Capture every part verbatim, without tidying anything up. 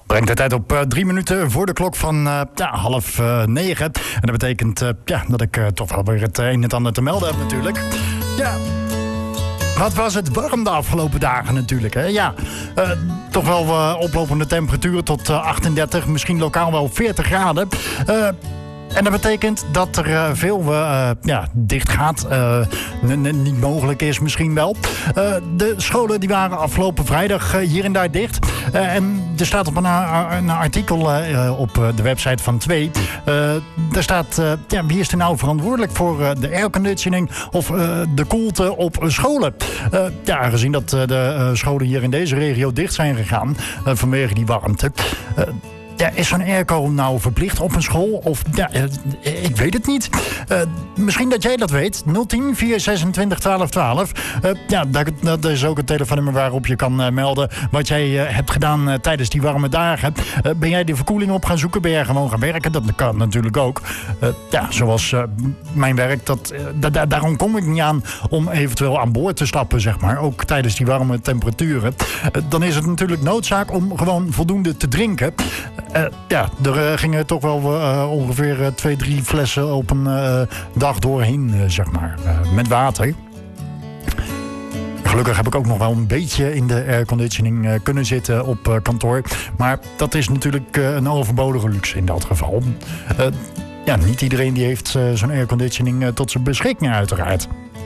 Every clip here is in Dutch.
Brengt de tijd op uh, drie minuten voor de klok van uh, ja, half uh, negen. En dat betekent uh, ja, dat ik uh, toch wel weer het een en het ander te melden heb natuurlijk. Ja, wat was het warm de afgelopen dagen natuurlijk. Hè? Ja, uh, toch wel uh, oplopende temperaturen tot uh, achtendertig, misschien lokaal wel veertig graden. Uh, En dat betekent dat er uh, veel uh, ja, dicht gaat. Uh, n- n- niet mogelijk is misschien wel. Uh, de scholen die waren afgelopen vrijdag uh, hier en daar dicht. Uh, en er staat op een, een artikel uh, op de website van twee. Uh, daar staat, uh, ja, wie is er nou verantwoordelijk voor uh, de airconditioning of uh, de koelte op scholen? Uh, ja, aangezien dat uh, de uh, scholen hier in deze regio dicht zijn gegaan uh, vanwege die warmte. Uh, Ja, is zo'n airco nou verplicht op een school? Of, ja, uh, ik weet het niet. Uh, misschien dat jij dat weet. nul tien, vier zesentwintig, twaalf twaalf. Uh, ja, dat, dat is ook het telefoonnummer waarop je kan uh, melden wat jij uh, hebt gedaan uh, tijdens die warme dagen. Uh, ben jij de verkoeling op gaan zoeken? Ben jij gewoon gaan werken? Dat kan natuurlijk ook. Uh, ja, zoals uh, mijn werk. Dat, uh, da- da- daarom kom ik niet aan om eventueel aan boord te stappen, zeg maar. Ook tijdens die warme temperaturen. Uh, dan is het natuurlijk noodzaak om gewoon voldoende te drinken. Uh, ja, er uh, gingen toch wel uh, ongeveer uh, twee, drie flessen op een uh, dag doorheen, uh, zeg maar, uh, met water. Gelukkig heb ik ook nog wel een beetje in de airconditioning uh, kunnen zitten op uh, kantoor. Maar dat is natuurlijk uh, een overbodige luxe in dat geval. Uh, ja, niet iedereen die heeft uh, zo'n airconditioning uh, tot zijn beschikking uiteraard.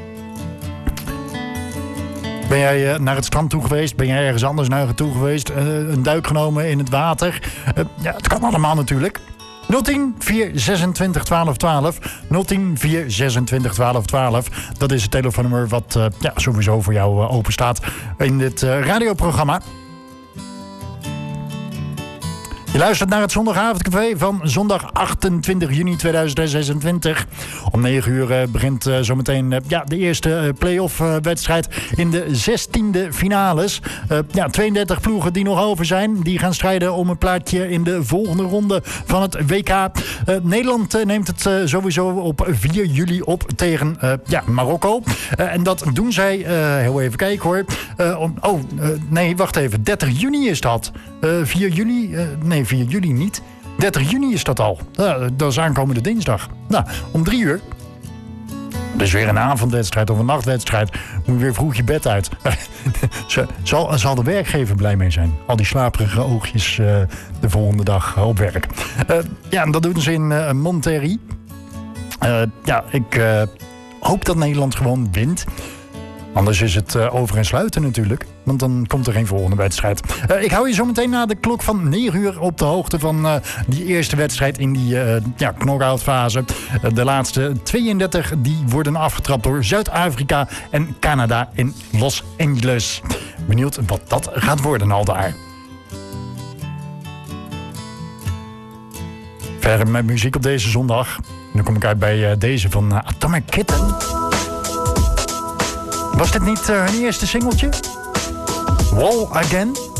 Ben jij uh, naar het strand toe geweest? Ben jij ergens anders naartoe geweest? Uh, een duik genomen in het water? Uh, ja, het kan allemaal natuurlijk. nul tien, vier zesentwintig, twaalf twaalf. nul tien, vier zesentwintig, twaalf twaalf. Dat is het telefoonnummer wat uh, ja, sowieso voor jou uh, open staat in dit uh, radioprogramma. Je luistert naar het Zondagavondcafé van zondag achtentwintig juni tweeduizend zesentwintig. Om negen uur uh, begint uh, zometeen uh, ja, de eerste uh, play-off uh, wedstrijd in de zestiende finales. Uh, ja, tweeëndertig ploegen die nog over zijn. Die gaan strijden om een plaatsje in de volgende ronde van het W K. Uh, Nederland uh, neemt het uh, sowieso op vier juli op tegen uh, ja, Marokko. Uh, en dat doen zij, uh, heel even kijken hoor. Uh, om, oh, uh, nee, wacht even. dertig juni is dat. Uh, vier juli, uh, nee. vier juli niet. dertig juni is dat al. Nou, dat is aankomende dinsdag. Nou, om drie uur. Dus weer een avondwedstrijd of een nachtwedstrijd. Moet je weer vroeg je bed uit. zal, zal de werkgever blij mee zijn. Al die slaperige oogjes uh, de volgende dag op werk. Uh, ja, en dat doen ze in uh, Monterrey. Uh, ja, ik uh, hoop dat Nederland gewoon wint. Anders is het uh, over en sluiten natuurlijk. Want dan komt er geen volgende wedstrijd. Uh, ik hou je zo meteen na de klok van negen uur op de hoogte van uh, die eerste wedstrijd in die uh, ja, knock-out fase. Uh, de laatste tweeëndertig die worden afgetrapt door Zuid-Afrika en Canada in Los Angeles. Benieuwd wat dat gaat worden al daar. Verder met muziek op deze zondag. En dan kom ik uit bij uh, deze van uh, Atomic Kitten. Was dit niet uh, hun eerste singeltje? Wall Again?